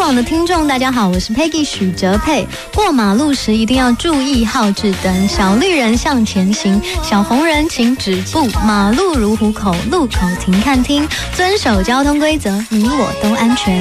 网的听众，大家好，我是 Peggy 许哲佩。过马路时一定要注意号志灯，小绿人向前行，小红人请止步。马路如虎口，路口停看听，遵守交通规则，你我都安全。